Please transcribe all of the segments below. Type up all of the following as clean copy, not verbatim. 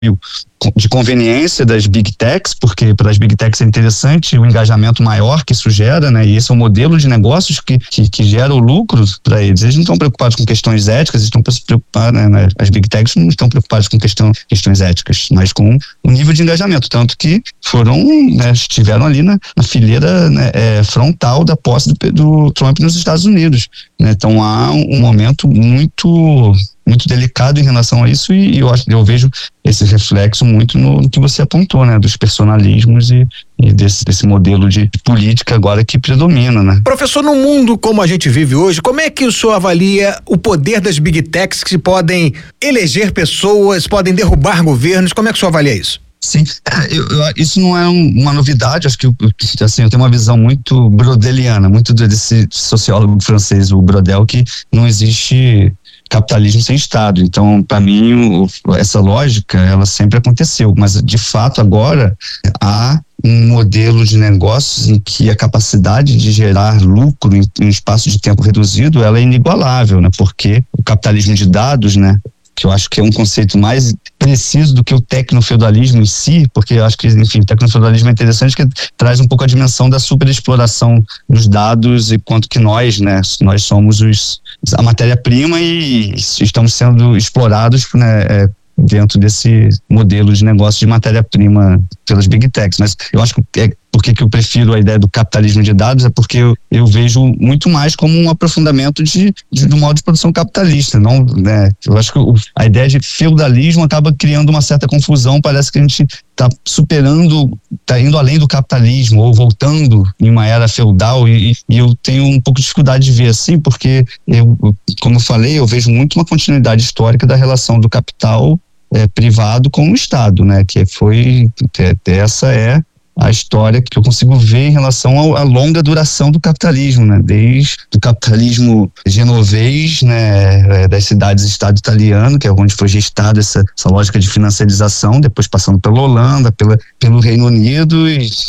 de conveniência das Big Techs, porque para as Big Techs é interessante o engajamento maior que isso gera, né? E esse é o modelo de negócios que gera o lucro para eles. Eles não estão preocupados com questões éticas, eles estão preocupados, né? As Big Techs não estão preocupadas com questões éticas, mas com o nível de engajamento, tanto que estiveram ali na fileira, né, frontal da posse do Trump nos Estados Unidos, né? Então há um momento muito delicado em relação a isso, e eu vejo esse reflexo muito no que você apontou, né, dos personalismos e desse modelo de política agora que predomina, né? Professor, no mundo como a gente vive hoje, como é que o senhor avalia o poder das Big Techs que podem eleger pessoas, podem derrubar governos? Como é que o senhor avalia isso? Sim, isso não é uma novidade. Acho que assim, eu tenho uma visão muito brodeliana, muito desse sociólogo francês, o Brodel, que não existe capitalismo sem Estado. Então, para mim, essa lógica, ela sempre aconteceu, mas de fato agora há um modelo de negócios em que a capacidade de gerar lucro em um espaço de tempo reduzido, ela é inigualável, né? Porque o capitalismo de dados, né, que eu acho que é um conceito mais preciso do que o tecnofeudalismo em si, porque eu acho que, enfim, o tecnofeudalismo é interessante, que traz um pouco a dimensão da superexploração dos dados e quanto que nós somos a matéria-prima e estamos sendo explorados, né, dentro desse modelo de negócio de matéria-prima pelas Big Techs. Mas eu acho que por que eu prefiro a ideia do capitalismo de dados é porque eu vejo muito mais como um aprofundamento do modo de produção capitalista, não, né? Eu acho que a ideia de feudalismo acaba criando uma certa confusão. Parece que a gente está indo além do capitalismo ou voltando em uma era feudal, e eu tenho um pouco de dificuldade de ver assim, porque como eu falei, eu vejo muito uma continuidade histórica da relação do capital privado com o Estado, né? Essa é a história que eu consigo ver em relação à longa duração do capitalismo, né? Desde o capitalismo genovês, né? Das cidades-estado italiano, que é onde foi gestada essa lógica de financiarização, depois passando pela Holanda, pelo Reino Unido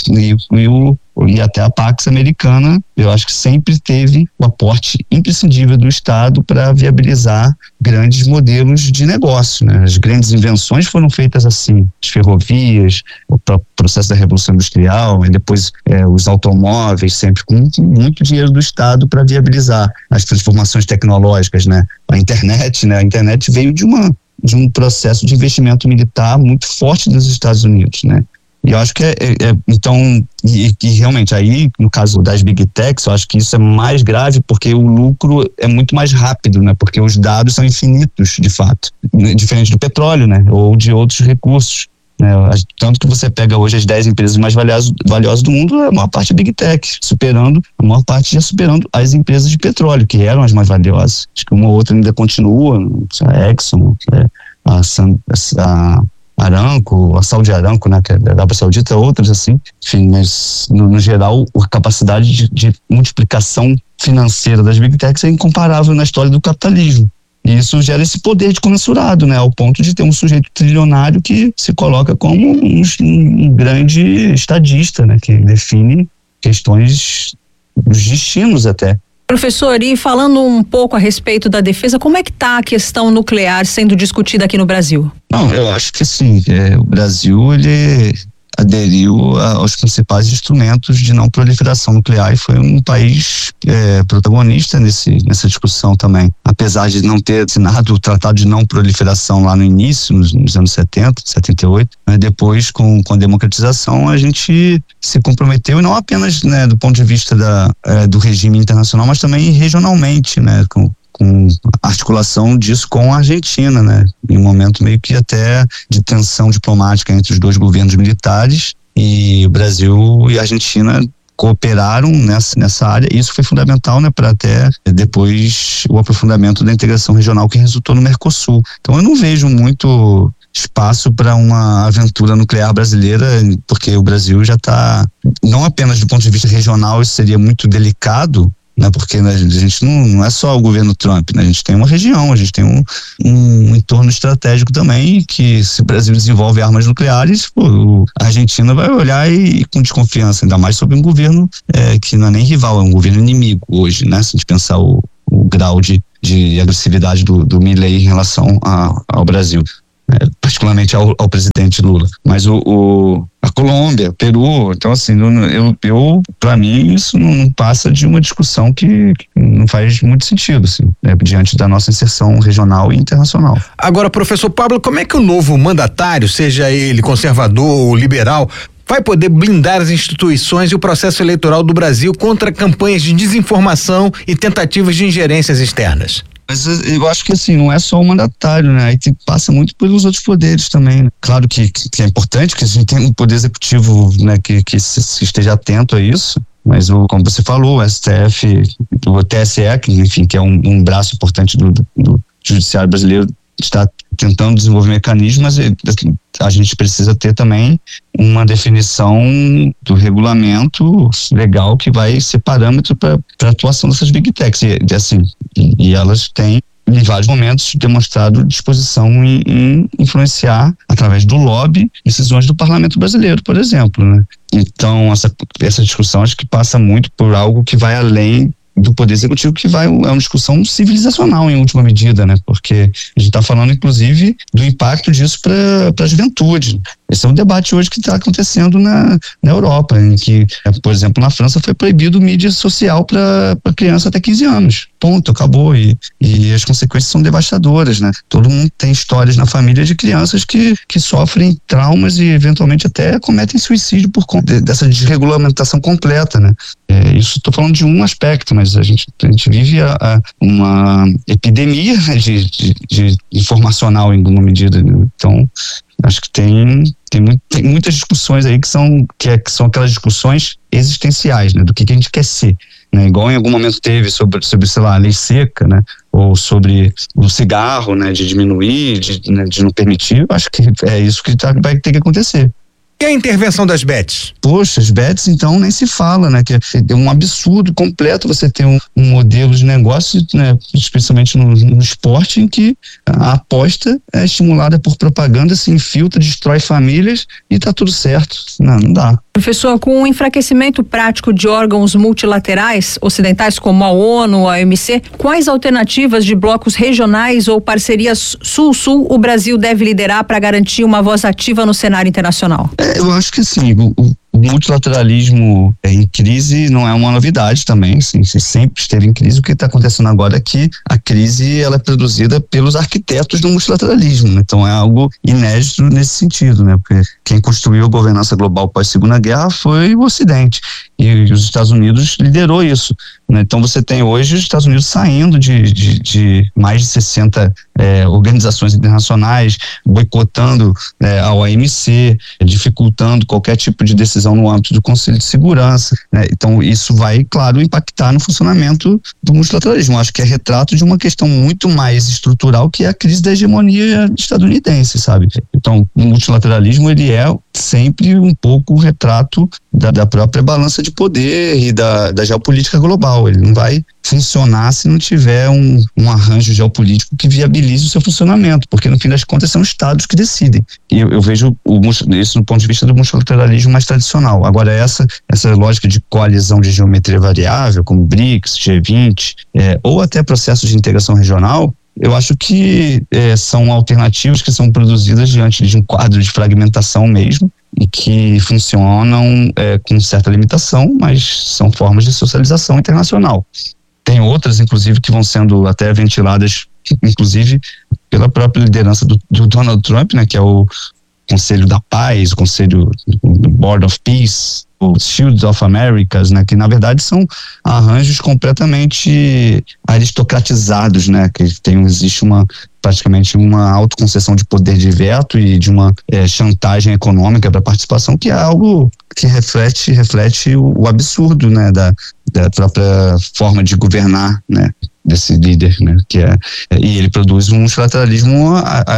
e até a Pax Americana. Eu acho que sempre teve o aporte imprescindível do Estado para viabilizar grandes modelos de negócio, né? As grandes invenções foram feitas assim, as ferrovias, o processo da Revolução Industrial, e depois os automóveis, sempre com muito dinheiro do Estado para viabilizar as transformações tecnológicas, né? A internet veio de um processo de investimento militar muito forte nos Estados Unidos, né? E eu acho que então, realmente aí, no caso das Big Techs, eu acho que isso é mais grave porque o lucro é muito mais rápido, né? Porque os dados são infinitos, de fato, diferente do petróleo, né? Ou de outros recursos, né? Tanto que você pega hoje as 10 empresas mais valiosas do mundo, a maior parte é Big Tech, a maior parte já superando as empresas de petróleo, que eram as mais valiosas. Acho que uma ou outra ainda continua, a Exxon, a Aramco, a Saudi Aramco, né, que é da Arábia Saudita, outras assim, enfim, mas no geral a capacidade de multiplicação financeira das Big Techs é incomparável na história do capitalismo. E isso gera esse poder de comensurado, né, ao ponto de ter um sujeito trilionário que se coloca como um grande estadista, né, que define questões dos destinos até. Professor, e falando um pouco a respeito da defesa, como é que está a questão nuclear sendo discutida aqui no Brasil? Não, eu acho que sim, o Brasil, ele aderiu aos principais instrumentos de não proliferação nuclear e foi um país protagonista nessa discussão também. Apesar de não ter assinado o Tratado de Não Proliferação lá no início, nos anos 70, 78, né, depois com a democratização a gente se comprometeu, e não apenas, né, do ponto de vista do regime internacional, mas também regionalmente, né, com articulação disso com a Argentina, né? Em um momento meio que até de tensão diplomática entre os dois governos militares, e o Brasil e a Argentina cooperaram nessa área. Isso foi fundamental, né, para até depois o aprofundamento da integração regional que resultou no Mercosul. Então eu não vejo muito espaço para uma aventura nuclear brasileira, porque o Brasil já está, não apenas do ponto de vista regional, isso seria muito delicado, né, porque a gente não é só o governo Trump, né, a gente tem uma região, a gente tem um entorno estratégico também, que se o Brasil desenvolve armas nucleares, a Argentina vai olhar com desconfiança, ainda mais sobre um governo que não é nem rival, é um governo inimigo hoje, né, se a gente pensar o grau de agressividade do Milei em relação ao Brasil. particularmente ao presidente Lula, mas a Colômbia, Peru, então assim, para mim isso não passa de uma discussão que não faz muito sentido, assim, diante da nossa inserção regional e internacional. Agora, professor Pablo, como é que o novo mandatário, seja ele conservador ou liberal, vai poder blindar as instituições e o processo eleitoral do Brasil contra campanhas de desinformação e tentativas de ingerências externas? Mas eu acho que assim, não é só o mandatário, né? Aí passa muito pelos outros poderes também, né? Claro que é importante que a gente tenha um poder executivo, né, que se esteja atento a isso, mas como você falou, o STF, o TSE, que é um braço importante do judiciário brasileiro, está tentando desenvolver mecanismos, mas a gente precisa ter também uma definição do regulamento legal que vai ser parâmetro para a atuação dessas big techs. E elas têm, em vários momentos, demonstrado disposição em influenciar, através do lobby, decisões do parlamento brasileiro, por exemplo, né? Então, essa discussão acho que passa muito por algo que vai além do poder executivo, que é uma discussão civilizacional em última medida, né? Porque a gente está falando, inclusive, do impacto disso para a juventude. Esse é um debate hoje que está acontecendo na Europa, em que, por exemplo, na França foi proibido mídia social para criança até 15 anos. Ponto, acabou. E as consequências são devastadoras, né? Todo mundo tem histórias na família de crianças que sofrem traumas e eventualmente até cometem suicídio por conta dessa desregulamentação completa, né? Isso estou falando de um aspecto, mas a gente vive uma epidemia, né, de informacional em alguma medida, né? Então, acho que tem muitas discussões aí que são aquelas discussões existenciais, né? Do que a gente quer ser, né? Igual em algum momento teve sobre sei lá, a lei seca, né? Ou sobre o cigarro, né? De diminuir, de não permitir. Eu acho que é isso que vai ter que acontecer. E a intervenção das bets? Poxa, as bets então nem se fala, né? Que é um absurdo completo você ter um modelo de negócio, né? Especialmente no esporte, em que a aposta é estimulada por propaganda, se infiltra, destrói famílias e tá tudo certo. Não dá. Professor, com o enfraquecimento prático de órgãos multilaterais ocidentais como a ONU, a OMC, quais alternativas de blocos regionais ou parcerias sul-sul o Brasil deve liderar para garantir uma voz ativa no cenário internacional? Eu acho que assim, o multilateralismo em crise não é uma novidade também, assim, sempre esteve em crise. O que está acontecendo agora é que a crise ela é produzida pelos arquitetos do multilateralismo, né? Então é algo inédito nesse sentido, né? Porque quem construiu a governança global pós-Segunda Guerra foi o Ocidente, e os Estados Unidos liderou isso, né? Então você tem hoje os Estados Unidos saindo de mais de 60 organizações internacionais, boicotando a OMC, dificultando qualquer tipo de decisão no âmbito do Conselho de Segurança, né? Então isso vai, claro, impactar no funcionamento do multilateralismo. Acho que é retrato de uma questão muito mais estrutural, que é a crise da hegemonia estadunidense, sabe? Então o multilateralismo ele é sempre um pouco o retrato da própria balança de poder e da geopolítica global. Ele não vai funcionar se não tiver um arranjo geopolítico que viabilize o seu funcionamento, porque no fim das contas são estados que decidem. E eu vejo isso do ponto de vista do multilateralismo mais tradicional. Agora essa lógica de coalizão de geometria variável, como BRICS, G20, ou até processos de integração regional, eu acho que são alternativas que são produzidas diante de um quadro de fragmentação mesmo, e que funcionam com certa limitação, mas são formas de socialização internacional. Tem outras, inclusive, que vão sendo até ventiladas, inclusive, pela própria liderança do Donald Trump, né, que é o Conselho da Paz, o Conselho Board of Peace, o Shield of Americas, né, que na verdade são arranjos completamente aristocratizados, né, que existe praticamente uma autoconcessão de poder de veto e de uma chantagem econômica para participação, que é algo que reflete o absurdo, né, da própria forma de governar, né, desse líder, né, e ele produz um multilateralismo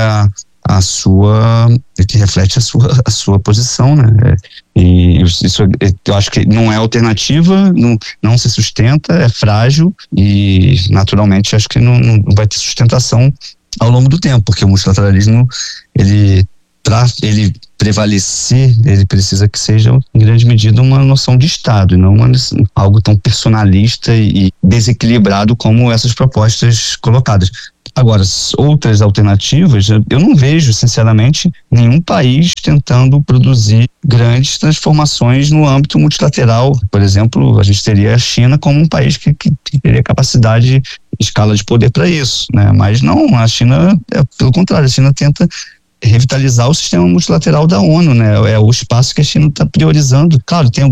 que reflete a sua posição, né? E isso eu acho que não é alternativa, não se sustenta, é frágil e naturalmente acho que não vai ter sustentação ao longo do tempo, porque o multilateralismo para ele prevalecer, ele precisa que seja em grande medida uma noção de Estado e não algo tão personalista e desequilibrado como essas propostas colocadas. Agora, outras alternativas, eu não vejo, sinceramente, nenhum país tentando produzir grandes transformações no âmbito multilateral. Por exemplo, a gente teria a China como um país que teria capacidade, escala de poder para isso, né? Mas não, a China, pelo contrário, a China tenta revitalizar o sistema multilateral da ONU, né? É o espaço que a China está priorizando. Claro, tem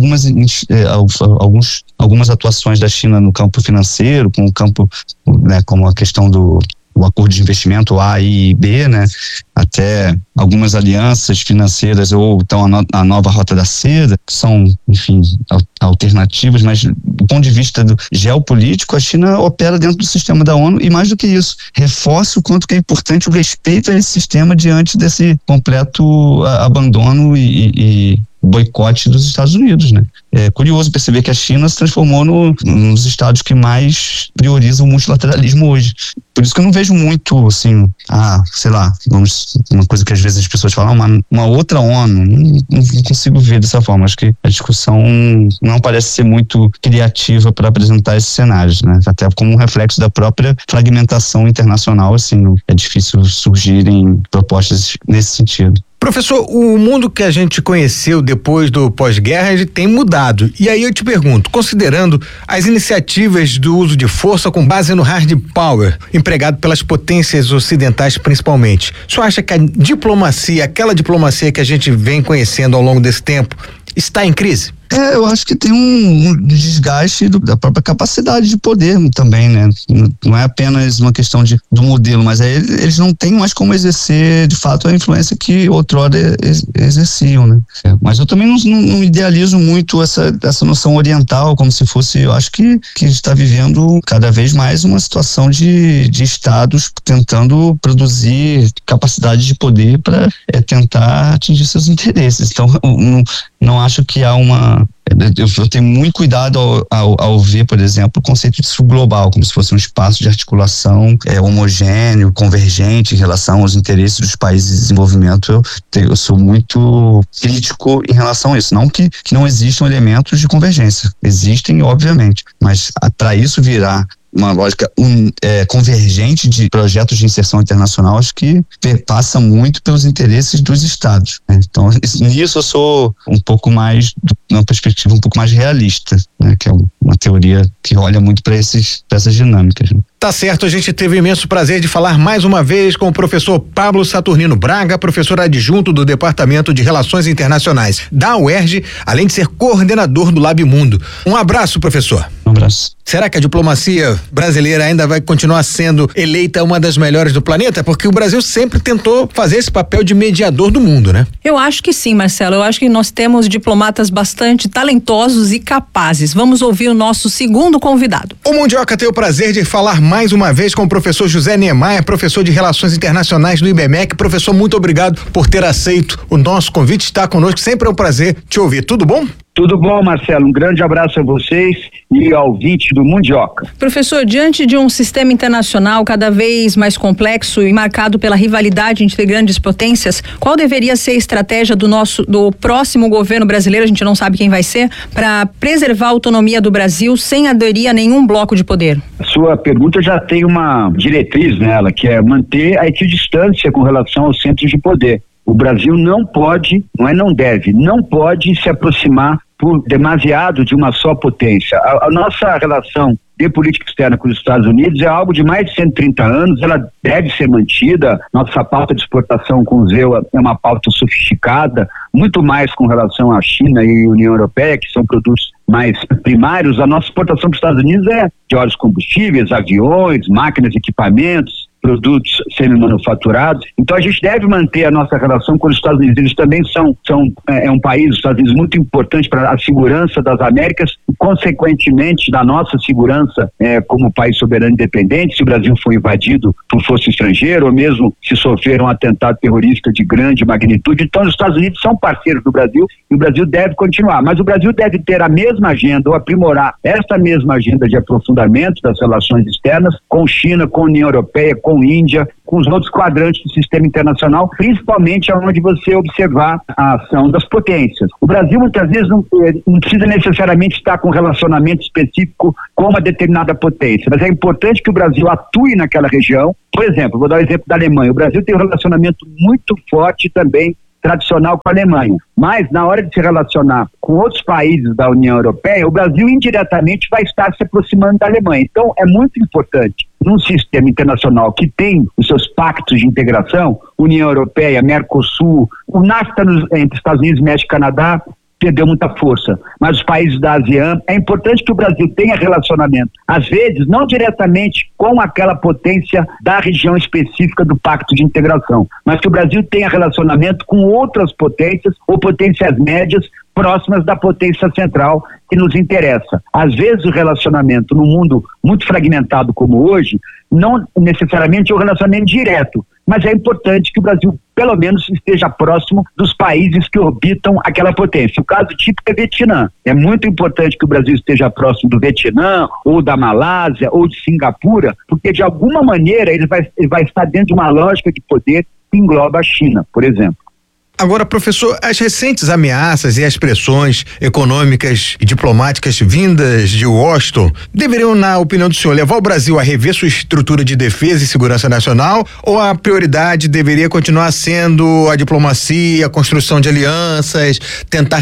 algumas atuações da China no campo financeiro, com o campo, né, como a questão do acordo de investimento A e B, né? Até algumas alianças financeiras ou então a nova Rota da Seda, que são, enfim, alternativas, mas do ponto de vista geopolítico, a China opera dentro do sistema da ONU e, mais do que isso, reforça o quanto que é importante o respeito a esse sistema diante desse completo abandono e boicote dos Estados Unidos, né? É curioso perceber que a China se transformou nos estados que mais priorizam o multilateralismo hoje. Por isso que eu não vejo muito, assim, sei lá, uma coisa que às vezes as pessoas falam, uma outra ONU, não consigo ver dessa forma. Acho que a discussão não parece ser muito criativa para apresentar esses cenários, né? Até como um reflexo da própria fragmentação internacional, assim, é difícil surgirem propostas nesse sentido. Professor, o mundo que a gente conheceu depois do pós-guerra ele tem mudado. E aí eu te pergunto, considerando as iniciativas do uso de força com base no hard power, empregado pelas potências ocidentais principalmente, o senhor acha que a diplomacia, aquela diplomacia que a gente vem conhecendo ao longo desse tempo, está em crise? Eu acho que tem um desgaste da própria capacidade de poder também, né? Não é apenas uma questão do modelo, mas eles não têm mais como exercer, de fato, a influência que outrora exerciam, né? Mas eu também não idealizo muito essa noção oriental, como se fosse, eu acho que está vivendo cada vez mais uma situação de estados tentando produzir capacidade de poder para tentar atingir seus interesses. Então, não acho que há eu tenho muito cuidado ao ver, por exemplo, o conceito de sul global, como se fosse um espaço de articulação homogêneo, convergente em relação aos interesses dos países de desenvolvimento. Eu sou muito crítico em relação a isso. Não que não existam elementos de convergência. Existem, obviamente, mas para isso virar uma lógica convergente de projetos de inserção internacional, acho que passa muito pelos interesses dos estados, né? Então, nisso eu sou um pouco mais, uma perspectiva um pouco mais realista, né? Que é uma teoria que olha muito para essas dinâmicas, né? Tá certo, a gente teve o imenso prazer de falar mais uma vez com o professor Pablo Saturnino Braga, professor adjunto do Departamento de Relações Internacionais da UERJ, além de ser coordenador do Lab Mundo. Um abraço, professor. Um abraço. Será que a diplomacia brasileira ainda vai continuar sendo eleita uma das melhores do planeta? Porque o Brasil sempre tentou fazer esse papel de mediador do mundo, né? Eu acho que sim, Marcelo. Eu acho que nós temos diplomatas bastante talentosos e capazes. Vamos ouvir o nosso segundo convidado. O Mundioca tem o prazer de falar mais uma vez com o professor José Niemeyer, professor de Relações Internacionais do IBMEC. Professor, muito obrigado por ter aceito o nosso convite, estar conosco. Sempre é um prazer te ouvir. Tudo bom? Tudo bom, Marcelo? Um grande abraço a vocês e ao ouvinte do Mundioca. Professor, diante de um sistema internacional cada vez mais complexo e marcado pela rivalidade entre grandes potências, qual deveria ser a estratégia do próximo governo brasileiro, a gente não sabe quem vai ser, para preservar a autonomia do Brasil sem aderir a nenhum bloco de poder? A sua pergunta já tem uma diretriz nela, que é manter a equidistância com relação aos centros de poder. O Brasil não pode se aproximar por demasiado de uma só potência. A nossa relação de política externa com os Estados Unidos é algo de mais de 130 anos, ela deve ser mantida. Nossa pauta de exportação com o ZEU é uma pauta sofisticada, muito mais com relação à China e União Europeia, que são produtos mais primários. A nossa exportação para os Estados Unidos é de óleos combustíveis, aviões, máquinas, equipamentos, produtos semi-manufaturados. Então a gente deve manter a nossa relação com os Estados Unidos. Eles também são um país, os Estados Unidos, muito importante para a segurança das Américas e, consequentemente, da nossa segurança como país soberano independente. Se o Brasil for invadido por força estrangeira ou mesmo se sofrer um atentado terrorista de grande magnitude, então os Estados Unidos são parceiros do Brasil e o Brasil deve continuar. Mas o Brasil deve ter a mesma agenda ou aprimorar essa mesma agenda de aprofundamento das relações externas com China, com União Europeia, com com Índia, com os outros quadrantes do sistema internacional, principalmente onde você observar a ação das potências. O Brasil muitas vezes não precisa necessariamente estar com um relacionamento específico com uma determinada potência, mas é importante que o Brasil atue naquela região. Por exemplo, vou dar o exemplo da Alemanha. O Brasil tem um relacionamento muito forte também tradicional com a Alemanha, mas na hora de se relacionar com outros países da União Europeia, o Brasil indiretamente vai estar se aproximando da Alemanha. Então é muito importante, num sistema internacional que tem os seus pactos de integração, União Europeia, Mercosul, o NAFTA entre Estados Unidos, México e Canadá perdeu muita força, mas os países da ASEAN, é importante que o Brasil tenha relacionamento, às vezes não diretamente com aquela potência da região específica do Pacto de Integração, mas que o Brasil tenha relacionamento com outras potências ou potências médias próximas da potência central que nos interessa. Às vezes o relacionamento num mundo muito fragmentado como hoje, não necessariamente é um relacionamento direto, mas é importante que o Brasil pelo menos esteja próximo dos países que orbitam aquela potência. O caso típico é Vietnã. É muito importante que o Brasil esteja próximo do Vietnã, ou da Malásia, ou de Singapura, porque de alguma maneira ele vai estar dentro de uma lógica de poder que engloba a China, por exemplo. Agora, professor, as recentes ameaças e as pressões econômicas e diplomáticas vindas de Washington deveriam, na opinião do senhor, levar o Brasil a rever sua estrutura de defesa e segurança nacional, ou a prioridade deveria continuar sendo a diplomacia, a construção de alianças, tentar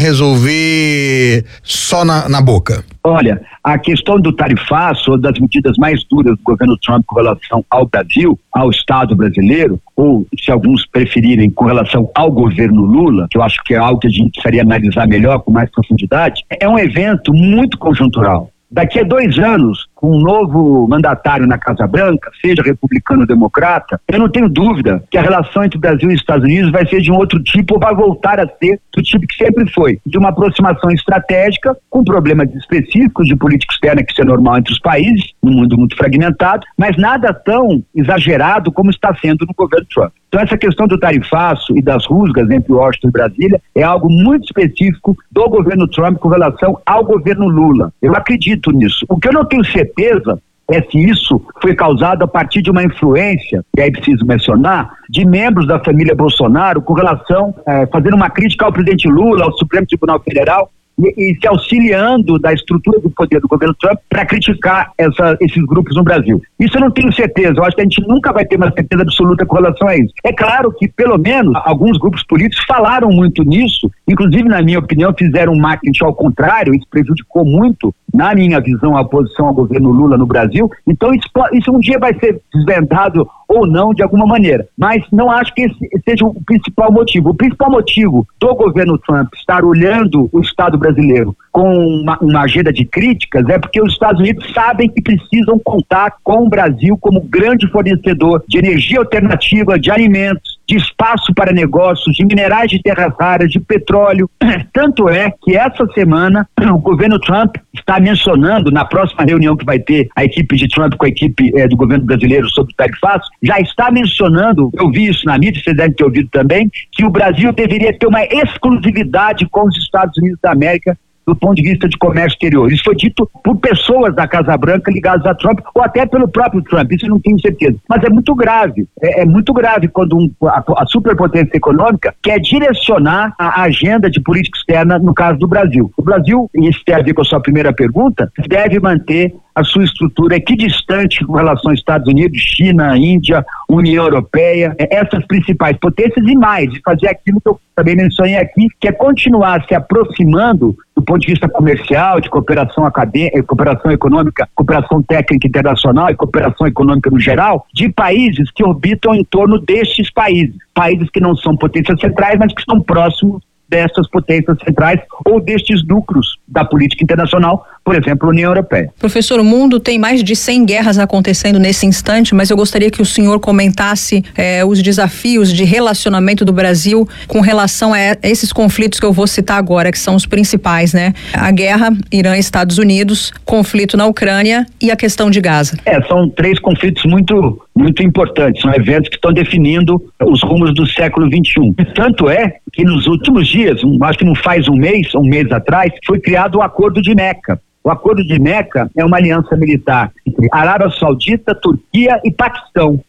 resolver só na boca? Olha, a questão do tarifaço, ou das medidas mais duras do governo Trump com relação ao Brasil, ao Estado brasileiro, ou, se alguns preferirem, com relação ao governo Lula, que eu acho que é algo que a gente precisaria analisar melhor, com mais profundidade, é um evento muito conjuntural. Daqui a 2 anos, com um novo mandatário na Casa Branca, seja republicano ou democrata, eu não tenho dúvida que a relação entre o Brasil e os Estados Unidos vai ser de um outro tipo, ou vai voltar a ser do tipo que sempre foi, de uma aproximação estratégica, com problemas específicos de política externa, que isso é normal entre os países, num mundo muito fragmentado, mas nada tão exagerado como está sendo no governo Trump. Então essa questão do tarifaço e das rusgas entre Washington e Brasília é algo muito específico do governo Trump com relação ao governo Lula. Eu acredito nisso. O que eu não tenho certeza é se isso foi causado a partir de uma influência, e aí preciso mencionar, de membros da família Bolsonaro com relação, fazendo uma crítica ao presidente Lula, ao Supremo Tribunal Federal, e se auxiliando da estrutura do poder do governo Trump para criticar esses grupos no Brasil. Isso eu não tenho certeza, eu acho que a gente nunca vai ter uma certeza absoluta com relação a isso. É claro que, pelo menos, alguns grupos políticos falaram muito nisso, inclusive, na minha opinião, fizeram um marketing ao contrário, isso prejudicou muito, na minha visão, a oposição ao governo Lula no Brasil. Então isso um dia vai ser desvendado ou não, de alguma maneira. Mas não acho que esse seja o principal motivo. O principal motivo do governo Trump estar olhando o Estado brasileiro com uma agenda de críticas é porque os Estados Unidos sabem que precisam contar com o Brasil como grande fornecedor de energia alternativa, de alimentos, de espaço para negócios, de minerais de terras raras, de petróleo. Tanto é que essa semana o governo Trump está mencionando, na próxima reunião que vai ter a equipe de Trump com a equipe do governo brasileiro sobre o tarifaço, já está mencionando, eu vi isso na mídia, vocês devem ter ouvido também, que o Brasil deveria ter uma exclusividade com os Estados Unidos da América do ponto de vista de comércio exterior. Isso foi dito por pessoas da Casa Branca ligadas a Trump, ou até pelo próprio Trump, isso eu não tenho certeza. Mas é muito grave, é muito grave quando a superpotência econômica quer direcionar a agenda de política externa no caso do Brasil. O Brasil, e isso tem a ver com a sua primeira pergunta, deve manter a sua estrutura equidistante com relação aos Estados Unidos, China, Índia, União Europeia, essas principais potências e mais, de fazer aquilo que eu também mencionei aqui, que é continuar se aproximando do ponto de vista comercial, de cooperação acadêmica, cooperação econômica, cooperação técnica internacional e cooperação econômica no geral, de países que orbitam em torno destes países que não são potências centrais, mas que estão próximos dessas potências centrais ou destes núcleos da política internacional, por exemplo, a União Europeia. Professor, o mundo tem mais de 100 guerras acontecendo nesse instante, mas eu gostaria que o senhor comentasse os desafios de relacionamento do Brasil com relação a esses conflitos que eu vou citar agora, que são os principais, né? A guerra Irã e Estados Unidos, conflito na Ucrânia e a questão de Gaza. São 3 conflitos muito importantes, são eventos que estão definindo os rumos do século XXI. Tanto é que nos últimos dias, acho que não faz um mês atrás, foi criado o Acordo de Meca. O Acordo de Meca é uma aliança militar entre Arábia Saudita, Turquia e Paquistão.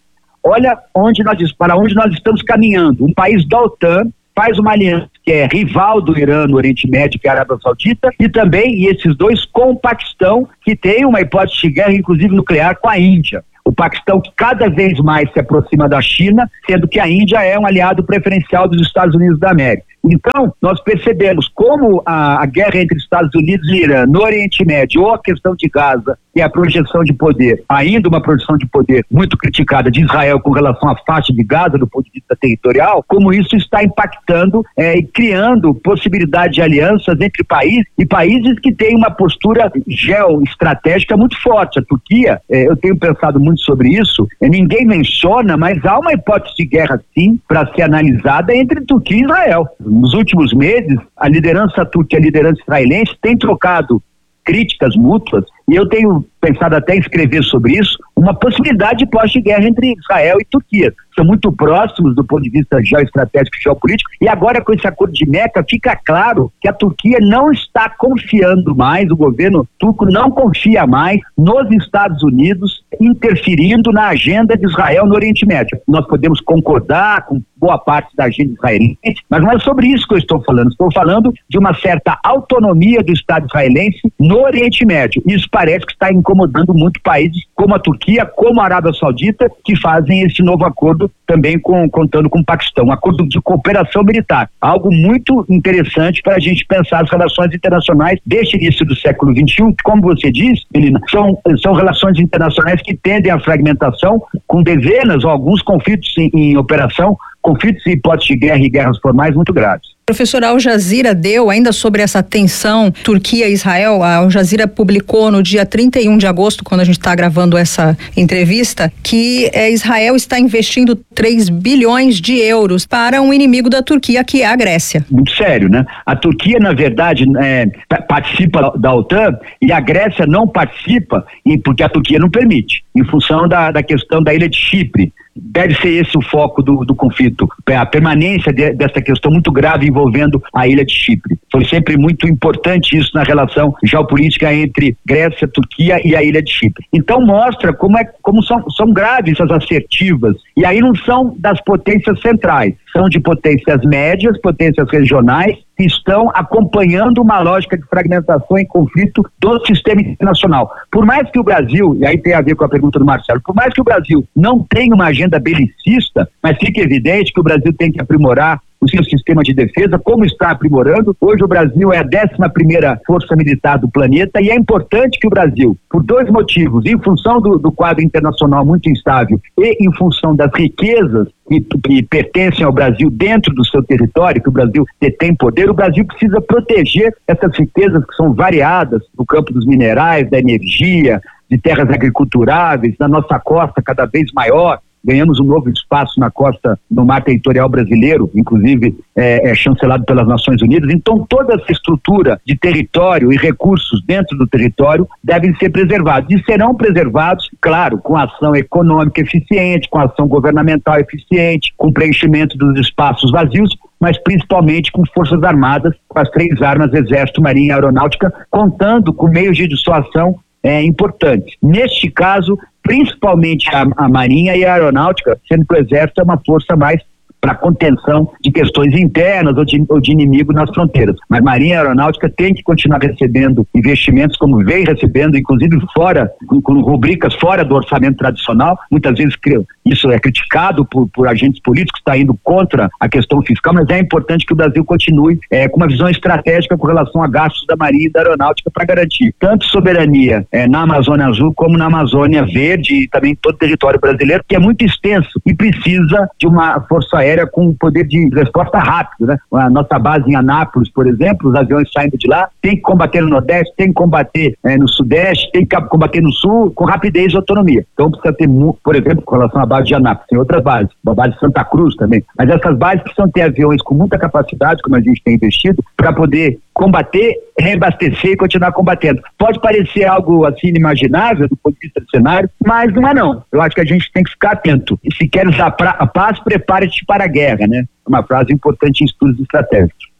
olha para onde nós estamos caminhando. Um país da OTAN faz uma aliança que é rival do Irã no Oriente Médio, que é a Arábia Saudita, e esses dois com o Paquistão, que tem uma hipótese de guerra, inclusive nuclear, com a Índia. O Paquistão que cada vez mais se aproxima da China, sendo que a Índia é um aliado preferencial dos Estados Unidos da América. Então, nós percebemos como a guerra entre Estados Unidos e Irã no Oriente Médio, ou a questão de Gaza e a projeção de poder, ainda uma projeção de poder muito criticada de Israel com relação à faixa de Gaza do ponto de vista territorial, como isso está impactando e criando possibilidade de alianças entre países que têm uma postura geoestratégica muito forte. A Turquia, eu tenho pensado muito sobre isso, ninguém menciona, mas há uma hipótese de guerra sim para ser analisada entre Turquia e Israel. Nos últimos meses, a liderança turca e a liderança israelense têm trocado críticas mútuas, e eu tenho pensado até em escrever sobre isso, uma possibilidade de pós-guerra entre Israel e Turquia. São muito próximos do ponto de vista geoestratégico e geopolítico, e agora com esse acordo de Meca fica claro que a Turquia não está confiando mais, o governo turco não confia mais nos Estados Unidos interferindo na agenda de Israel no Oriente Médio. Nós podemos concordar com boa parte da agenda israelense, mas não é sobre isso que eu estou falando de uma certa autonomia do Estado israelense no Oriente Médio. Isso parece que está incomodando muito países como a Turquia, como a Arábia Saudita, que fazem esse novo acordo também contando com o Paquistão, um acordo de cooperação militar, algo muito interessante para a gente pensar as relações internacionais deste início do século XXI, que, como você diz, Melina, são relações internacionais que tendem à fragmentação, com dezenas ou alguns conflitos em operação, conflitos e hipóteses de guerra e guerras formais muito graves. Professor, a Al Jazeera deu, ainda sobre essa tensão Turquia e Israel, a Al Jazeera publicou no dia 31 de agosto, quando a gente está gravando essa entrevista, que Israel está investindo 3 bilhões de euros para um inimigo da Turquia, que é a Grécia. Muito sério, né? A Turquia, na verdade, participa da OTAN e a Grécia não participa porque a Turquia não permite, em função da questão da ilha de Chipre. Deve ser esse o foco do conflito, a permanência dessa questão muito grave envolvendo a ilha de Chipre. Foi sempre muito importante isso na relação geopolítica entre Grécia, Turquia e a ilha de Chipre. Então mostra como são graves essas assertivas, e aí não são das potências centrais, são de potências médias, potências regionais, que estão acompanhando uma lógica de fragmentação e conflito do sistema internacional. Por mais que o Brasil, e aí tem a ver com a pergunta do Marcelo, por mais que o Brasil não tenha uma agenda belicista, mas fica evidente que o Brasil tem que aprimorar o seu sistema de defesa, como está aprimorando. Hoje o Brasil é a 11ª força militar do planeta, e é importante que o Brasil, por 2 motivos, em função do quadro internacional muito instável e em função das riquezas que pertencem ao Brasil dentro do seu território, que o Brasil detém poder, o Brasil precisa proteger essas riquezas que são variadas no campo dos minerais, da energia, de terras agriculturáveis, da nossa costa cada vez maior. Ganhamos um novo espaço na costa, no mar territorial brasileiro, inclusive chancelado pelas Nações Unidas. Então toda essa estrutura de território e recursos dentro do território devem ser preservados, e serão preservados, claro, com ação econômica eficiente, com ação governamental eficiente, com preenchimento dos espaços vazios, mas principalmente com forças armadas, com as 3 armas, Exército, Marinha e Aeronáutica, contando com meios de dissuasão importantes. Neste caso, principalmente a Marinha e a Aeronáutica, sendo que o Exército é uma força mais para contenção de questões internas ou de inimigo nas fronteiras. Mas Marinha e Aeronáutica tem que continuar recebendo investimentos como vem recebendo, inclusive com rubricas fora do orçamento tradicional. Muitas vezes isso é criticado por agentes políticos, está indo contra a questão fiscal, mas é importante que o Brasil continue com uma visão estratégica com relação a gastos da Marinha e da Aeronáutica para garantir tanto soberania na Amazônia Azul como na Amazônia Verde e também todo o território brasileiro, que é muito extenso e precisa de uma força aérea com poder de resposta rápido, né? A nossa base em Anápolis, por exemplo, os aviões saindo de lá, tem que combater no Nordeste, tem que combater no Sudeste, tem que combater no Sul com rapidez e autonomia. Então precisa ter, por exemplo, com relação à base de Anápolis, tem outras bases, a base de Santa Cruz também, mas essas bases precisam ter aviões com muita capacidade, como a gente tem investido, para poder combater, reabastecer e continuar combatendo. Pode parecer algo assim inimaginável do ponto de vista do cenário, mas não é não. Eu acho que a gente tem que ficar atento. E se queres a paz, prepare-te para a guerra, né? Uma frase importante em estudos estratégicos.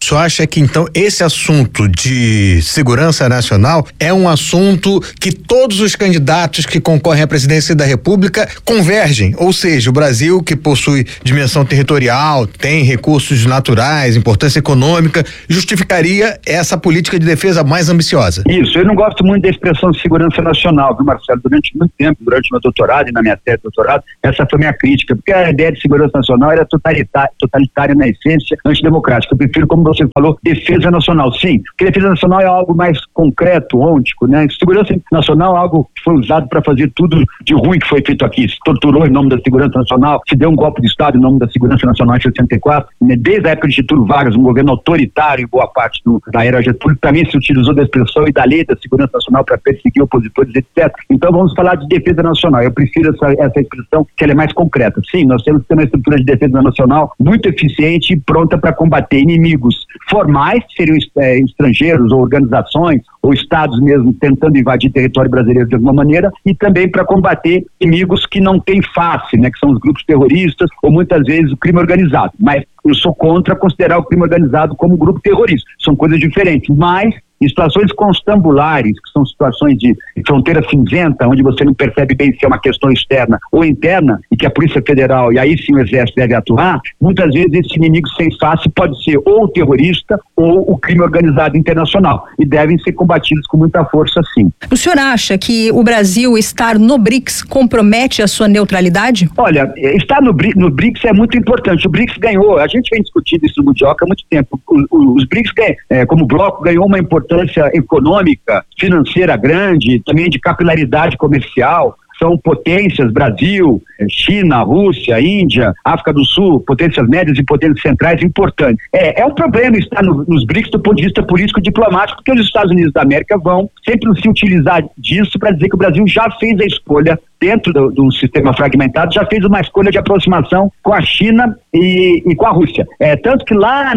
O senhor acha que então esse assunto de segurança nacional é um assunto que todos os candidatos que concorrem à presidência da República convergem? Ou seja, o Brasil, que possui dimensão territorial, tem recursos naturais, importância econômica, justificaria essa política de defesa mais ambiciosa? Isso, eu não gosto muito da expressão de segurança nacional, viu, Marcelo? Durante muito tempo, durante o meu doutorado e na minha tese de doutorado, essa foi a minha crítica, porque a ideia de segurança nacional era totalitária na essência, antidemocrática. Eu prefiro, como você falou, defesa nacional. Sim, porque defesa nacional é algo mais concreto, ôntico, né? Segurança nacional é algo que foi usado para fazer tudo de ruim que foi feito aqui. Se torturou em nome da segurança nacional, se deu um golpe de Estado em nome da segurança nacional em 64, né? Desde a época de Getúlio Vargas, um governo autoritário em boa parte da era Getúlio, também se utilizou da expressão e da lei da segurança nacional para perseguir opositores, etc. Então vamos falar de defesa nacional. Eu prefiro essa expressão, que ela é mais concreta. Sim, nós temos que ter uma estrutura de defesa nacional muito eficiente e pronta para combater inimigos formais, que seriam estrangeiros ou organizações ou estados mesmo tentando invadir território brasileiro de alguma maneira, e também para combater inimigos que não têm face, né, que são os grupos terroristas ou muitas vezes o crime organizado. Mas eu sou contra considerar o crime organizado como grupo terrorista. São coisas diferentes, mas em situações constambulares, que são situações de fronteira cinzenta, onde você não percebe bem se é uma questão externa ou interna, e que a Polícia Federal, e aí sim o Exército deve atuar, muitas vezes esse inimigo sem face pode ser ou o terrorista ou o crime organizado internacional, e devem ser combatidos com muita força, sim. O senhor acha que o Brasil estar no BRICS compromete a sua neutralidade? Olha, estar no BRICS é muito importante. O BRICS ganhou, a gente vem discutindo isso no Mundioca há muito tempo. Os BRICS, como bloco, ganhou uma importância econômica, financeira grande, também de capilaridade comercial. São potências, Brasil, China, Rússia, Índia, África do Sul, potências médias e potências centrais importantes. É um problema estar nos BRICS do ponto de vista político-diplomático, porque os Estados Unidos da América vão sempre se utilizar disso para dizer que o Brasil já fez a escolha dentro do sistema fragmentado, já fez uma escolha de aproximação com a China e com a Rússia. Tanto que lá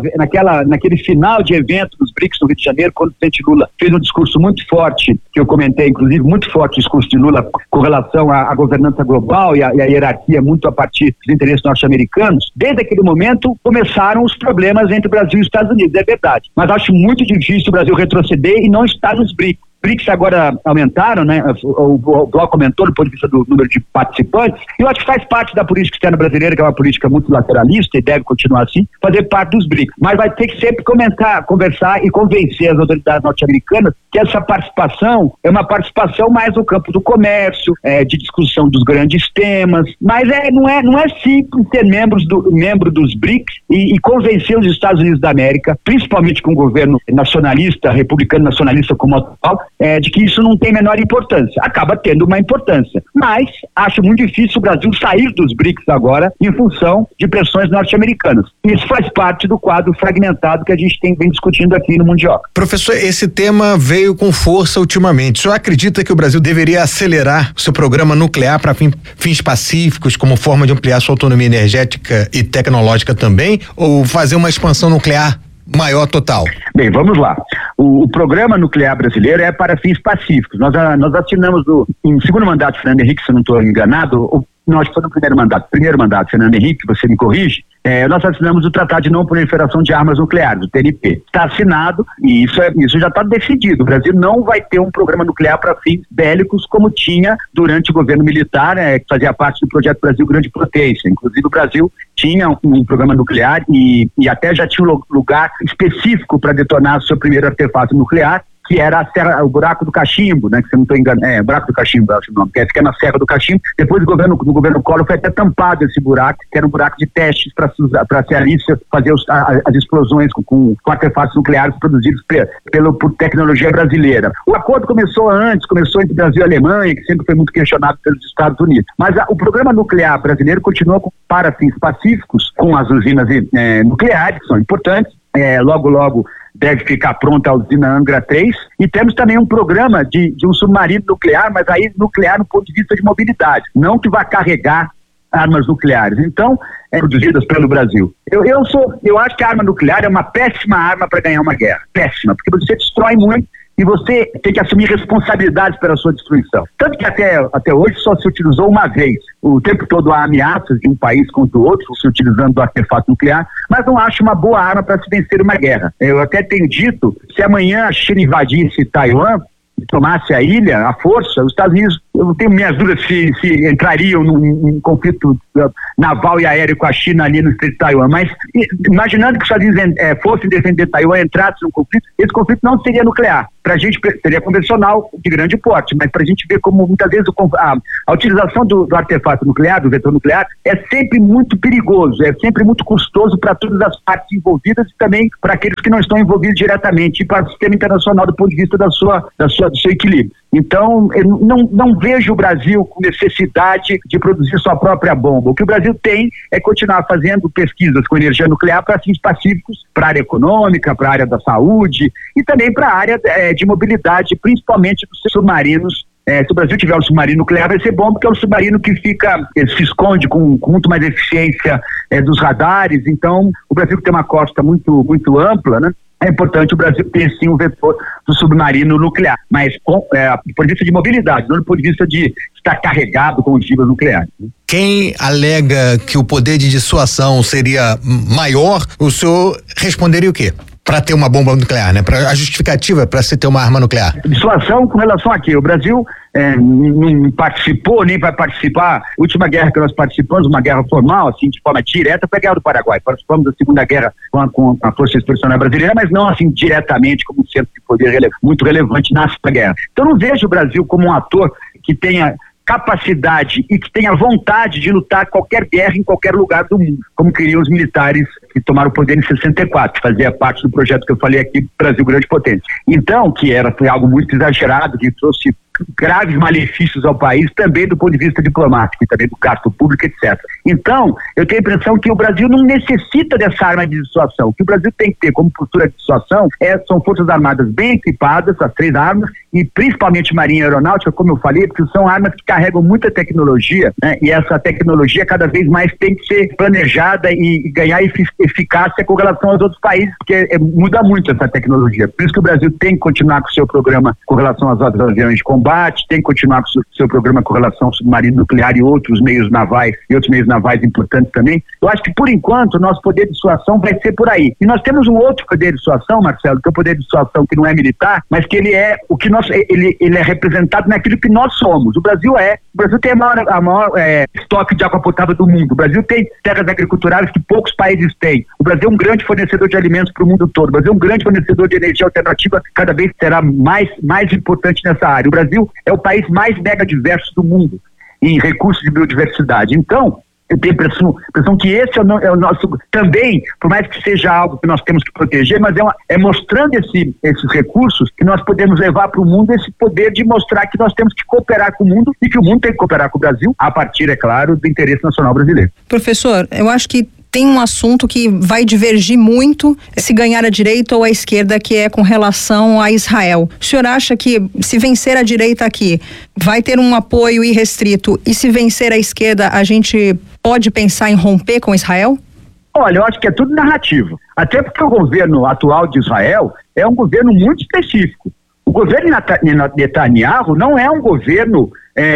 naquele final de evento dos BRICS no Rio de Janeiro, quando o presidente Lula fez um discurso muito forte, que eu comentei, inclusive, muito forte o discurso de Lula com relação à governança global e à hierarquia muito a partir dos interesses norte-americanos, desde aquele momento começaram os problemas entre o Brasil e os Estados Unidos, é verdade. Mas acho muito difícil o Brasil retroceder e não estar nos BRICS. BRICS agora aumentaram, né? O bloco aumentou do ponto de vista do número de participantes, e eu acho que faz parte da política externa brasileira, que é uma política multilateralista e deve continuar assim, fazer parte dos BRICS. Mas vai ter que sempre conversar e convencer as autoridades norte-americanas que essa participação é uma participação mais no campo do comércio, de discussão dos grandes temas, mas não é simples ser membro dos BRICS e convencer os Estados Unidos da América, principalmente com o governo nacionalista, republicano nacionalista como atual, de que isso não tem menor importância. Acaba tendo uma importância, mas acho muito difícil o Brasil sair dos BRICS agora em função de pressões norte-americanas. Isso faz parte do quadro fragmentado que a gente vem discutindo aqui no Mundioca. Professor, esse tema veio com força ultimamente. O senhor acredita que o Brasil deveria acelerar o seu programa nuclear para fins pacíficos, como forma de ampliar sua autonomia energética e tecnológica também, ou fazer uma expansão nuclear maior total? Bem, vamos lá. O programa nuclear brasileiro é para fins pacíficos. Nós assinamos em segundo mandato, Fernando Henrique, se eu não estou enganado, nós foi no primeiro mandato, Fernando Henrique, você me corrige, nós assinamos o Tratado de Não Proliferação de Armas Nucleares, o TNP. Está assinado e isso já está decidido. O Brasil não vai ter um programa nuclear para fins bélicos como tinha durante o governo militar, que fazia parte do projeto Brasil Grande Potência. Inclusive o Brasil tinha um programa nuclear e até já tinha um lugar específico para detonar seu primeiro artefato nuclear, que era o Buraco do Cachimbo, né? Que se não estou enganado, Buraco do Cachimbo, acho o nome, que fica na Serra do Cachimbo. Depois no governo Collor foi até tampado esse buraco, que era um buraco de testes para se ali fazer as explosões com artefatos nucleares produzidos por tecnologia brasileira. O acordo começou entre Brasil e Alemanha, que sempre foi muito questionado pelos Estados Unidos. Mas o programa nuclear brasileiro continua para fins pacíficos, com as usinas nucleares, que são importantes. Logo deve ficar pronta a usina Angra 3, e temos também um programa de um submarino nuclear, mas aí nuclear no ponto de vista de mobilidade, não que vai carregar armas nucleares. Então, produzidas pelo Brasil. Eu acho que a arma nuclear é uma péssima arma para ganhar uma guerra. Péssima, porque você destrói muito, e você tem que assumir responsabilidades pela sua destruição. Tanto que até hoje só se utilizou uma vez. O tempo todo há ameaças de um país contra o outro, se utilizando do artefato nuclear, mas não acho uma boa arma para se vencer uma guerra. Eu até tenho dito, se amanhã a China invadisse Taiwan e tomasse a ilha, à força, os Estados Unidos, eu tenho minhas dúvidas se entrariam num conflito naval e aéreo com a China ali no Estreito de Taiwan, mas imaginando que os Estados Unidos fossem defender Taiwan, entrasse num conflito, esse conflito não seria nuclear. Pra gente seria convencional de grande porte, mas pra gente ver como muitas vezes a utilização do artefato nuclear, do vetor nuclear, é sempre muito perigoso, é sempre muito custoso para todas as partes envolvidas e também para aqueles que não estão envolvidos diretamente e para o sistema internacional do ponto de vista do seu equilíbrio. Então, eu não vejo o Brasil com necessidade de produzir sua própria bomba. O que o Brasil tem é continuar fazendo pesquisas com energia nuclear para fins pacíficos, para a área econômica, para a área da saúde e também para a área de mobilidade, principalmente dos submarinos. Se o Brasil tiver um submarino nuclear vai ser bom, porque é um submarino que se esconde com muito mais eficiência dos radares. Então, o Brasil que tem uma costa muito, muito ampla, né? É importante o Brasil ter sim um vetor do submarino nuclear, mas do ponto de vista de mobilidade, não do ponto de vista de estar carregado com ogivas nucleares. Quem alega que o poder de dissuasão seria maior, o senhor responderia o quê? Para ter uma bomba nuclear, né? A justificativa para se ter uma arma nuclear. Dissuasão com relação a quê? O Brasil não participou, nem vai participar. A última guerra que nós participamos, uma guerra formal, assim, de forma direta, foi a Guerra do Paraguai. Participamos da Segunda Guerra com a Força Expedicionária Brasileira, mas não assim diretamente como centro de poder muito relevante na guerra. Então não vejo o Brasil como um ator que tenha capacidade e que tenha vontade de lutar qualquer guerra em qualquer lugar do mundo, como queriam os militares que tomaram o poder em 64, que fazia parte do projeto que eu falei aqui, Brasil Grande Potência. Então, foi algo muito exagerado, que trouxe graves malefícios ao país, também do ponto de vista diplomático e também do gasto público, etc. Então, eu tenho a impressão que o Brasil não necessita dessa arma de dissuasão. O que o Brasil tem que ter como postura de dissuasão são forças armadas bem equipadas, as 3 armas, e principalmente marinha e aeronáutica, como eu falei, porque são armas que carregam muita tecnologia, né? E essa tecnologia cada vez mais tem que ser planejada e ganhar eficácia com relação aos outros países, porque muda muito essa tecnologia. Por isso que o Brasil tem que continuar com o seu programa com relação aos aviões de combate, tem que continuar com o seu programa com relação ao submarino nuclear e outros meios navais importantes também. Eu acho que, por enquanto, o nosso poder de dissuasão vai ser por aí. E nós temos um outro poder de dissuasão, Marcelo, que é o poder de dissuasão que não é militar, mas que ele é representado naquilo que nós somos. O Brasil tem a maior estoque de água potável do mundo. O Brasil tem terras agriculturais que poucos países têm. O Brasil é um grande fornecedor de alimentos para o mundo todo. O Brasil é um grande fornecedor de energia alternativa, cada vez será mais importante nessa área. O Brasil é o país mais megadiverso do mundo em recursos de biodiversidade. Então, eu tenho a impressão que esse é o nosso, também, por mais que seja algo que nós temos que proteger, mas é mostrando esses recursos que nós podemos levar para o mundo esse poder de mostrar que nós temos que cooperar com o mundo e que o mundo tem que cooperar com o Brasil, a partir, é claro, do interesse nacional brasileiro. Professor, eu acho que tem um assunto que vai divergir muito se ganhar a direita ou a esquerda, que é com relação a Israel. O senhor acha que se vencer a direita aqui, vai ter um apoio irrestrito, e se vencer a esquerda, a gente pode pensar em romper com Israel? Olha, eu acho que é tudo narrativo. Até porque o governo atual de Israel é um governo muito específico. O governo Netanyahu não é um governo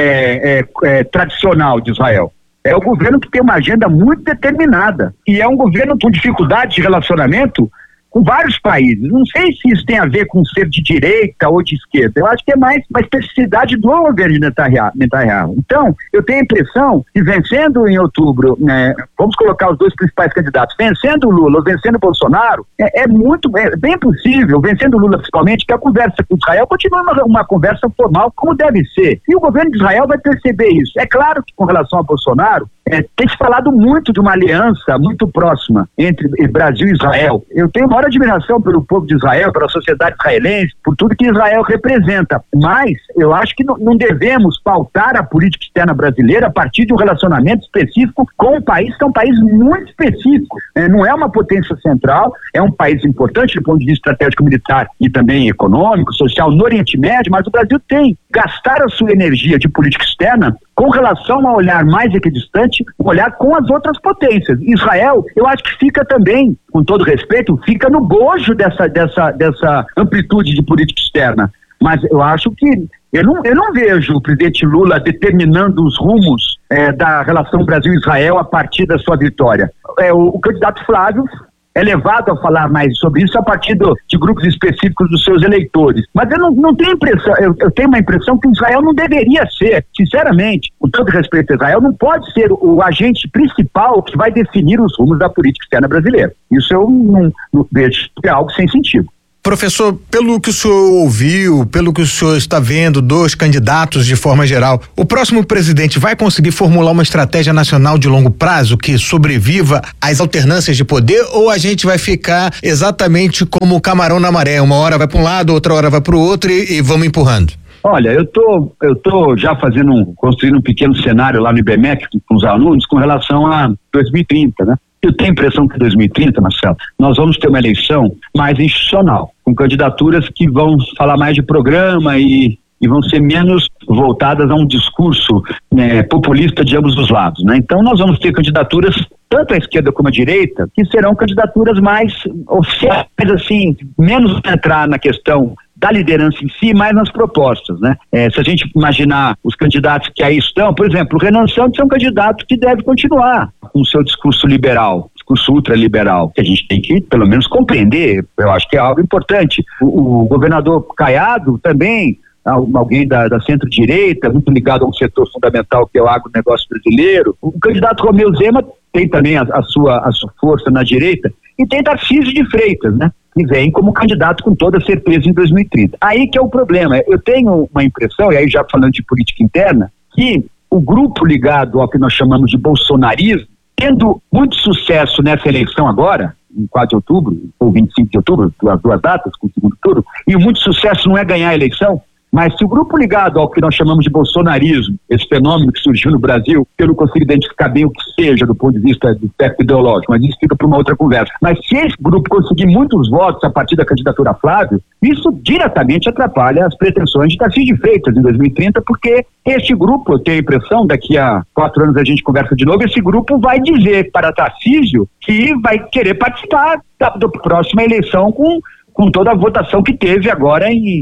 tradicional de Israel. É o governo que tem uma agenda muito determinada e é um governo com dificuldade de relacionamento com vários países. Não sei se isso tem a ver com ser de direita ou de esquerda. Eu acho que é mais uma especificidade do governo de Netanyahu. Então, eu tenho a impressão que vencendo em outubro, vamos colocar os 2 principais candidatos, vencendo o Lula ou vencendo o Bolsonaro, é bem possível, vencendo o Lula principalmente, que a conversa com Israel continue uma conversa formal como deve ser. E o governo de Israel vai perceber isso. É claro que com relação a Bolsonaro, tem se falado muito de uma aliança muito próxima entre Brasil e Israel. Eu tenho maior admiração pelo povo de Israel, pela sociedade israelense, por tudo que Israel representa. Mas eu acho que não devemos pautar a política externa brasileira a partir de um relacionamento específico com um país que é um país muito específico. Não é uma potência central, é um país importante do ponto de vista estratégico militar e também econômico, social no Oriente Médio, mas o Brasil tem que gastar a sua energia de política externa com relação a olhar mais equidistante, olhar com as outras potências. Israel, eu acho que fica também, com todo respeito, fica no bojo dessa amplitude de política externa. Mas eu acho que eu não vejo o presidente Lula determinando os rumos da relação Brasil-Israel a partir da sua vitória. O candidato Flávio é levado a falar mais sobre isso a partir de grupos específicos dos seus eleitores. Mas eu não tenho impressão, eu tenho uma impressão que Israel não deveria ser, sinceramente, com todo respeito a Israel, não pode ser o agente principal que vai definir os rumos da política externa brasileira. Isso eu não vejo, é algo sem sentido. Professor, pelo que o senhor ouviu, pelo que o senhor está vendo dos candidatos de forma geral, o próximo presidente vai conseguir formular uma estratégia nacional de longo prazo que sobreviva às alternâncias de poder, ou a gente vai ficar exatamente como o camarão na maré, uma hora vai para um lado, outra hora vai para o outro e vamos empurrando? Olha, eu tô já construindo um pequeno cenário lá no IBMEC com os alunos com relação a 2030, né? Eu tenho a impressão que em 2030, Marcelo, nós vamos ter uma eleição mais institucional, com candidaturas que vão falar mais de programa e vão ser menos voltadas a um discurso populista de ambos os lados, né? Então nós vamos ter candidaturas, tanto à esquerda como à direita, que serão candidaturas mais oficiais, assim, menos entrar na questão da liderança em si, mais nas propostas, né? Se a gente imaginar os candidatos que aí estão, por exemplo, o Renan Santos é um candidato que deve continuar com o seu discurso liberal, discurso ultraliberal, que a gente tem que, pelo menos, compreender, eu acho que é algo importante. O governador Caiado também, alguém da centro-direita, muito ligado a um setor fundamental que é o agronegócio brasileiro. O candidato Romeu Zema tem também a sua força na direita, e tem Tarcísio de Freitas, né? Que vem como candidato com toda certeza em 2030. Aí que é o problema. Eu tenho uma impressão, e aí já falando de política interna, que o grupo ligado ao que nós chamamos de bolsonarismo, tendo muito sucesso nessa eleição agora, em 4 de outubro, ou 25 de outubro, as duas datas, com o segundo turno, e muito sucesso não é ganhar a eleição, mas se o grupo ligado ao que nós chamamos de bolsonarismo, esse fenômeno que surgiu no Brasil, eu não consigo identificar bem o que seja do ponto de vista do espectro ideológico, mas isso fica para uma outra conversa. Mas se esse grupo conseguir muitos votos a partir da candidatura Flávio, isso diretamente atrapalha as pretensões de Tarcísio de Freitas em 2030, porque este grupo, eu tenho a impressão, daqui a 4 anos a gente conversa de novo, esse grupo vai dizer para Tarcísio que vai querer participar da próxima eleição com toda a votação que teve agora em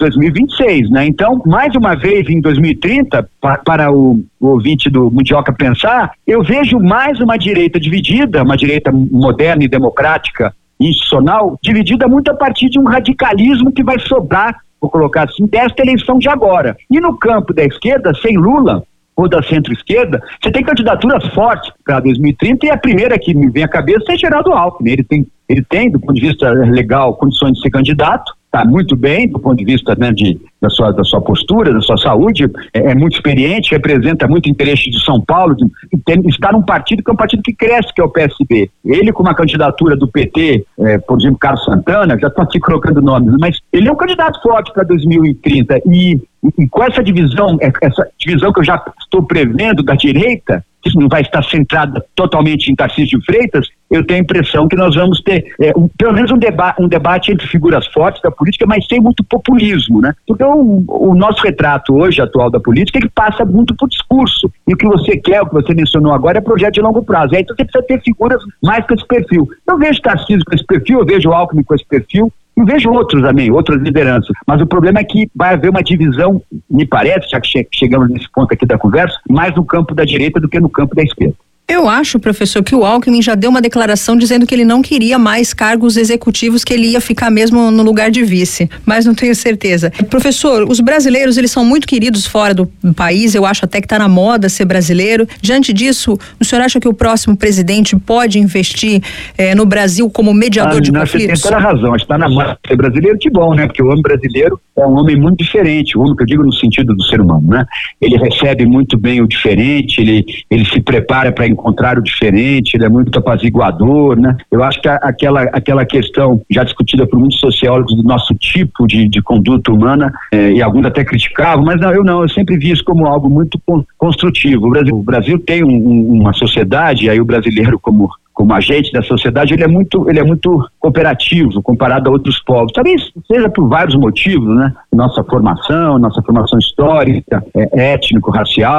2026, né? Então, mais uma vez, em 2030, para o ouvinte do Mundioca pensar, eu vejo mais uma direita dividida, uma direita moderna e democrática, institucional, dividida muito a partir de um radicalismo que vai sobrar, vou colocar assim, desta eleição de agora. E no campo da esquerda, sem Lula, ou da centro-esquerda, você tem candidaturas fortes para 2030, e a primeira que me vem à cabeça é Geraldo Alckmin. Ele tem, do ponto de vista legal, condições de ser candidato, está muito bem do ponto de vista, né, da sua postura, da sua saúde, é muito experiente, representa muito interesse de São Paulo, está num partido que é um partido que cresce, que é o PSB. Ele, com uma candidatura do PT, por exemplo, Carlos Santana, já estou aqui colocando nomes, mas ele é um candidato forte para 2030, e com essa divisão que eu já estou prevendo da direita, que não vai estar centrada totalmente em Tarcísio de Freitas, eu tenho a impressão que nós vamos ter pelo menos um debate entre figuras fortes da política, mas sem muito populismo, né? Porque o nosso retrato hoje, atual da política, ele passa muito por discurso, e o que você quer, o que você mencionou agora, é projeto de longo prazo. E aí então você precisa ter figuras mais com esse perfil. Eu vejo Tarcísio com esse perfil, eu vejo Alckmin com esse perfil, e vejo outros também, outras lideranças. Mas o problema é que vai haver uma divisão, me parece, já que chegamos nesse ponto aqui da conversa, mais no campo da direita do que no campo da esquerda. Eu acho, professor, que o Alckmin já deu uma declaração dizendo que ele não queria mais cargos executivos, que ele ia ficar mesmo no lugar de vice, mas não tenho certeza. Professor, os brasileiros, eles são muito queridos fora do país, eu acho até que está na moda ser brasileiro. Diante disso, o senhor acha que o próximo presidente pode investir no Brasil como mediador de conflitos? Você tem toda a razão, está na moda ser brasileiro, que bom, né? Porque o homem brasileiro é um homem muito diferente, o homem que eu digo no sentido do ser humano, né? Ele recebe muito bem o diferente, ele se prepara para encontrar o diferente, ele é muito apaziguador, né? Eu acho que aquela questão já discutida por muitos sociólogos do nosso tipo de conduta humana, e alguns até criticavam, mas eu sempre vi isso como algo muito construtivo. O Brasil tem uma sociedade, aí o brasileiro como agente da sociedade, ele é muito cooperativo comparado a outros povos. Talvez seja por vários motivos, né? Nossa formação histórica, étnico, racial.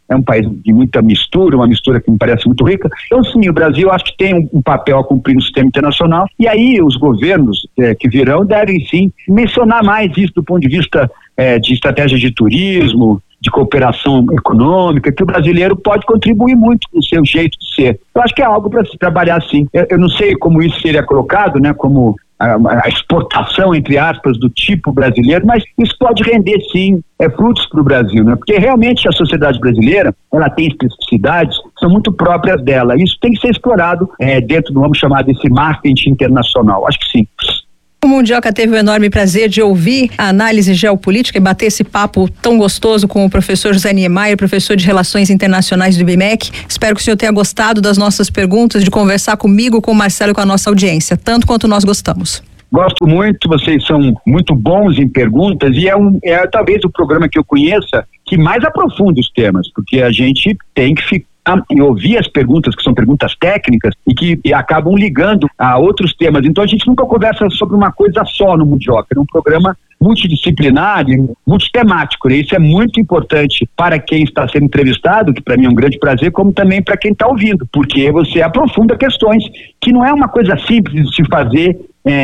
é um país de muita mistura, uma mistura que me parece muito rica. Então, sim, o Brasil acho que tem um papel a cumprir no sistema internacional, e aí os governos que virão devem, sim, mencionar mais isso do ponto de vista de estratégia de turismo, de cooperação econômica, que o brasileiro pode contribuir muito com o seu jeito de ser. Eu acho que é algo para se trabalhar, sim. Eu não sei como isso seria colocado, né, como a exportação, entre aspas, do tipo brasileiro, mas isso pode render, sim, frutos para o Brasil, né? Porque realmente a sociedade brasileira, ela tem especificidades que são muito próprias dela. Isso tem que ser explorado dentro do, vamos chamar desse marketing internacional. Acho que sim. O Mundioca teve o enorme prazer de ouvir a análise geopolítica e bater esse papo tão gostoso com o professor José Niemeyer, professor de Relações Internacionais do IBMEC. Espero que o senhor tenha gostado das nossas perguntas, de conversar comigo, com o Marcelo e com a nossa audiência, tanto quanto nós gostamos. Gosto muito, vocês são muito bons em perguntas e é talvez o programa que eu conheça que mais aprofunda os temas, porque a gente tem que ficar e ouvir as perguntas, que são perguntas técnicas e que acabam ligando a outros temas. Então a gente nunca conversa sobre uma coisa só no Mundioca, é um programa multidisciplinar e multitemático, né? Isso é muito importante para quem está sendo entrevistado, que para mim é um grande prazer, como também para quem está ouvindo, porque você aprofunda questões que não é uma coisa simples de se fazer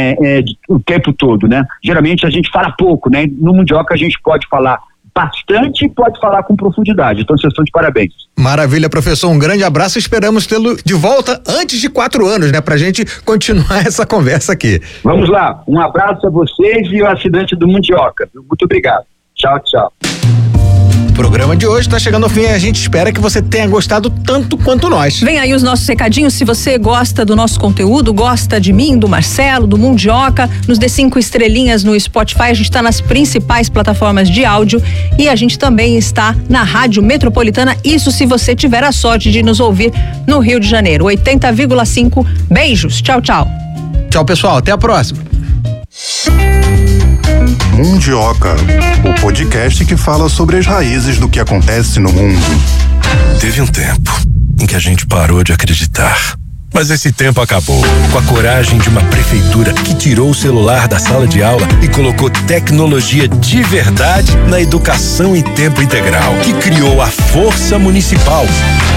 o tempo todo, né? Geralmente a gente fala pouco, né? No Mundioca a gente pode falar bastante e pode falar com profundidade. Então, vocês estão de parabéns. Maravilha, professor. Um grande abraço. Esperamos tê-lo de volta antes de 4 anos, né? Pra gente continuar essa conversa aqui. Vamos lá. Um abraço a vocês e o assinante do Mundioca. Muito obrigado. Tchau, tchau. O programa de hoje está chegando ao fim e a gente espera que você tenha gostado tanto quanto nós. Vem aí os nossos recadinhos. Se você gosta do nosso conteúdo, gosta de mim, do Marcelo, do Mundioca, nos dê 5 estrelinhas no Spotify. A gente está nas principais plataformas de áudio e a gente também está na Rádio Metropolitana. Isso se você tiver a sorte de nos ouvir no Rio de Janeiro. 80,5. Beijos. Tchau, tchau. Tchau, pessoal. Até a próxima. Mundioca, o podcast que fala sobre as raízes do que acontece no mundo. Teve um tempo em que a gente parou de acreditar. Mas esse tempo acabou com a coragem de uma prefeitura que tirou o celular da sala de aula e colocou tecnologia de verdade na educação em tempo integral, que criou a Força Municipal.